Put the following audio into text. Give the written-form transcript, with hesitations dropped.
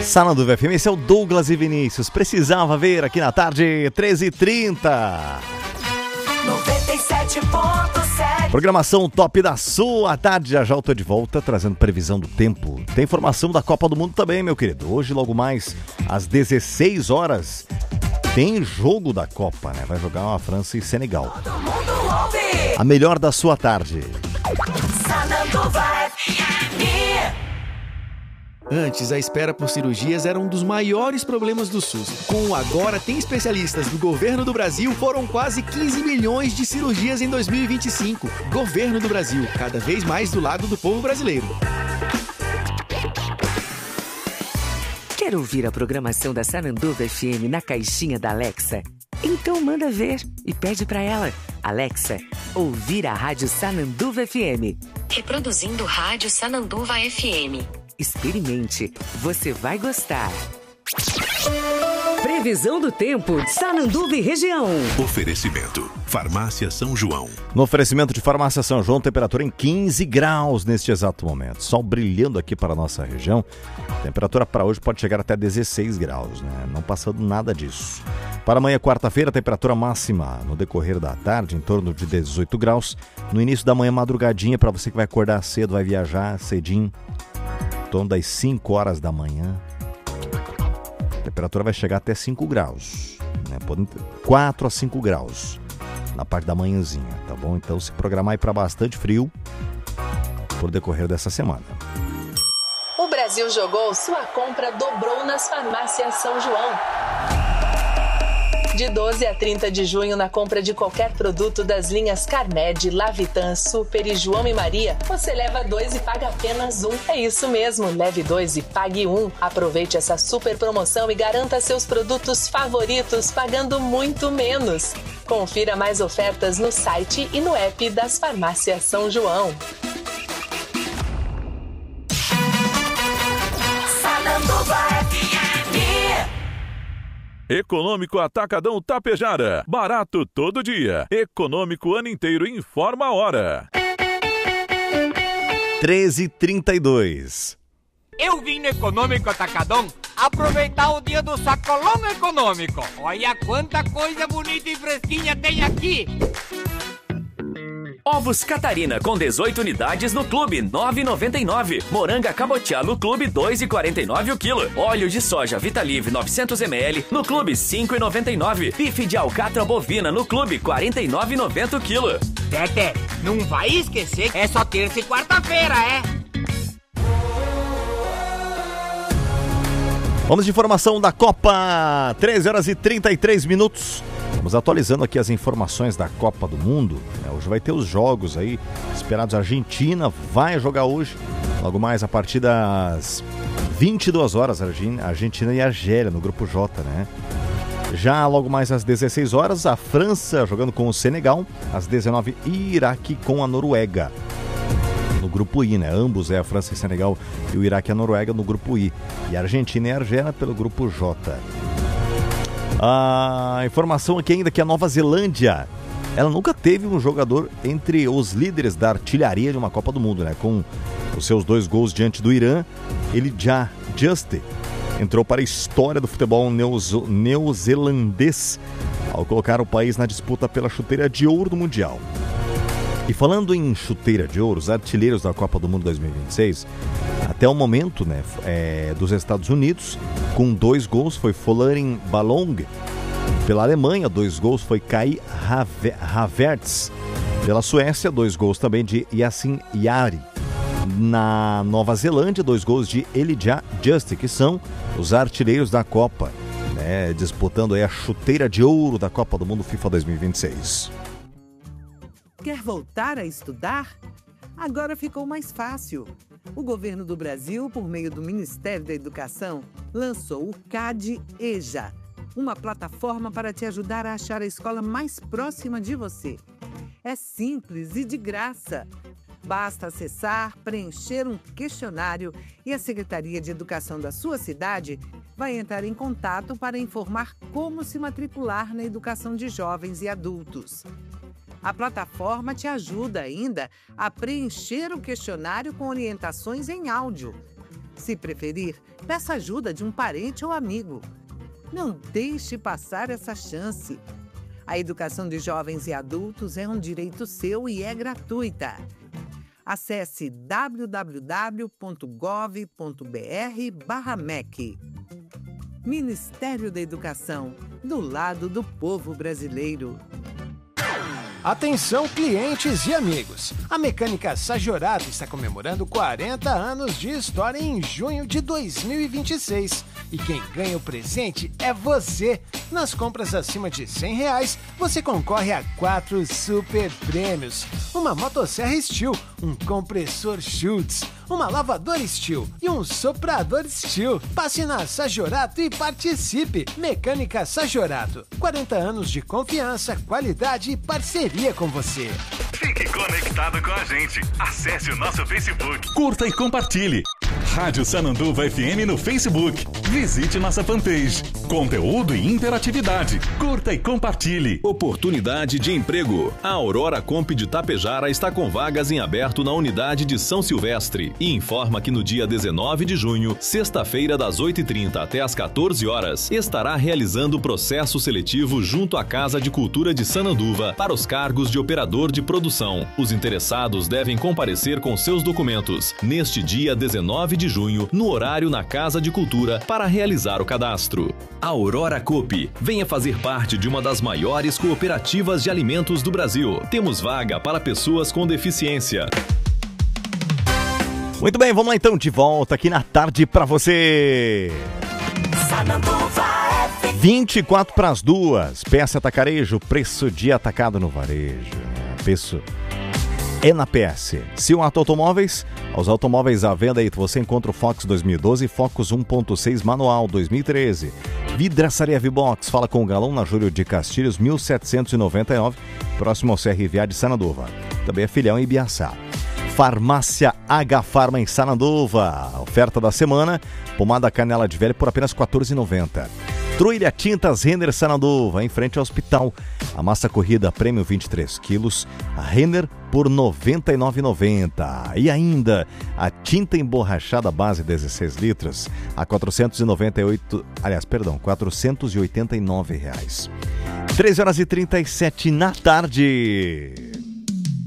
Sananduva FM, esse é o Douglas e Vinícius. Precisava ver aqui na tarde, 13h30. 97.7. Programação top da sua tarde. Já eu tô de volta, trazendo previsão do tempo. Tem informação da Copa do Mundo também, meu querido. Hoje, logo mais, às 16 horas, tem jogo da Copa, né? Vai jogar uma França e Senegal. A melhor da sua tarde. Sananduva FM. Antes, a espera por cirurgias era um dos maiores problemas do SUS. Com o Agora Tem Especialistas do Governo do Brasil, foram quase 15 milhões de cirurgias em 2025. Governo do Brasil, cada vez mais do lado do povo brasileiro. Quer ouvir a programação da Sananduva FM na caixinha da Alexa? Então manda ver e pede pra ela. Alexa, ouvir a Rádio Sananduva FM. Reproduzindo Rádio Sananduva FM. Experimente, você vai gostar. Previsão do tempo, Sananduva e região. Oferecimento, Farmácia São João. No oferecimento de Farmácia São João, temperatura em 15 graus neste exato momento. Sol brilhando aqui para a nossa região. Temperatura para hoje pode chegar até 16 graus, né? Não passando nada disso. Para amanhã, quarta-feira, temperatura máxima no decorrer da tarde, em torno de 18 graus. No início da manhã, madrugadinha, para você que vai acordar cedo, vai viajar cedinho. Em torno das 5 horas da manhã. A temperatura vai chegar até 5 graus, né? 4 a 5 graus na parte da manhãzinha, tá bom? Então se programar aí para bastante frio por decorrer dessa semana. O Brasil jogou, sua compra dobrou nas farmácias São João. De 12 a 30 de junho, na compra de qualquer produto das linhas Carmed, Lavitan, Super e João e Maria, você leva 2 e paga apenas 1. É isso mesmo, leve 2 e pague 1. Aproveite essa super promoção e garanta seus produtos favoritos pagando muito menos. Confira mais ofertas no site e no app das farmácias São João. Sananduva FM. Econômico Atacadão Tapejara. Barato todo dia. Econômico ano inteiro. Informa a hora. 13h32. Eu vim no Econômico Atacadão aproveitar o dia do sacolão econômico. Olha quanta coisa bonita e fresquinha tem aqui. Ovos Catarina com 18 unidades no clube, 9,99. Moranga cabotiá no clube, 2,49 o quilo. Óleo de soja Vitalive 900 ml no clube, 5,99. Bife de alcatra bovina no clube, 49,90 o quilo. Tete, não vai esquecer, é só terça e quarta-feira, é? Vamos de informação da Copa, 13 horas e 33 minutos. Vamos atualizando aqui as informações da Copa do Mundo. Hoje vai ter os jogos aí esperados. A Argentina vai jogar hoje, logo mais a partir das 22 horas, Argentina e Argélia no grupo J, né? Já logo mais às 16 horas, a França jogando com o Senegal, às 19 Iraque com a Noruega. No grupo I, né? Ambos a França e Senegal, e o Iraque e a Noruega no grupo I. E a Argentina e a Argélia pelo grupo J. A informação aqui ainda que a Nova Zelândia, ela nunca teve um jogador entre os líderes da artilharia de uma Copa do Mundo, né? Com os seus 2 gols diante do Irã, Elijah Juste entrou para a história do futebol neozelandês ao colocar o país na disputa pela chuteira de ouro do Mundial. E falando em chuteira de ouro, os artilheiros da Copa do Mundo 2026, até o momento, né, dos Estados Unidos, com 2 gols foi Folarin Balogun. Pela Alemanha, 2 gols foi Kai Havertz. Pela Suécia, 2 gols também de Yassin Yari. Na Nova Zelândia, 2 gols de Elijah Juste, que são os artilheiros da Copa, né, disputando aí a chuteira de ouro da Copa do Mundo FIFA 2026. Quer voltar a estudar? Agora ficou mais fácil. O governo do Brasil, por meio do Ministério da Educação, lançou o CAD-EJA, uma plataforma para te ajudar a achar a escola mais próxima de você. É simples e de graça. Basta acessar, preencher um questionário e a Secretaria de Educação da sua cidade vai entrar em contato para informar como se matricular na educação de jovens e adultos. A plataforma te ajuda ainda a preencher o questionário com orientações em áudio. Se preferir, peça ajuda de um parente ou amigo. Não deixe passar essa chance. A educação de jovens e adultos é um direito seu e é gratuita. Acesse www.gov.br/MEC. Ministério da Educação, do lado do povo brasileiro. Atenção, clientes e amigos! A Mecânica Sajorato está comemorando 40 anos de história em junho de 2026. E quem ganha o presente é você! Nas compras acima de R$100, você concorre a 4 super prêmios. Uma motosserra Steel, um compressor Schultz, uma lavadora Steel e um soprador Steel. Passe na Sajorato e participe! Mecânica Sajorato, 40 anos de confiança, qualidade e parceria com você. Fique conectado com a gente. Acesse o nosso Facebook. Curta e compartilhe. Rádio Sananduva FM no Facebook. Visite nossa fanpage. Conteúdo e interatividade. Curta e compartilhe. Oportunidade de emprego. A Aurora Comp de Tapejara está com vagas em aberto na unidade de São Silvestre e informa que no dia 19 de junho, sexta-feira, das 8h30 até as 14 horas, estará realizando o processo seletivo junto à Casa de Cultura de Sananduva para os cargos de operador de produção. Os interessados devem comparecer com seus documentos neste dia 19 de junho, no horário na Casa de Cultura, para realizar o cadastro. Aurora Coop, venha fazer parte de uma das maiores cooperativas de alimentos do Brasil. Temos vaga para pessoas com deficiência. Muito bem, vamos lá então, de volta aqui na tarde para você. 24 para as 2, peça atacarejo, preço de atacado no varejo. Preço é na PS. Silvato Automóveis, os automóveis à venda aí você encontra o Fox 2012 e Focus 1.6 manual 2013. Vidraçaria V-Box, fala com o Galão na Júlio de Castilhos 1799, próximo ao CRVA de Sananduva. Também é filial em Ibiaçá. Farmácia H-Farma em Sananduva. Oferta da semana, pomada canela de velho por apenas R$ 14,90. Trilha Tintas Renner Sananduva, em frente ao hospital. A massa corrida Premium 23 quilos, a Renner por R$ 99,90. E ainda a tinta emborrachada base 16 litros a R$ 489. 13h37 na tarde.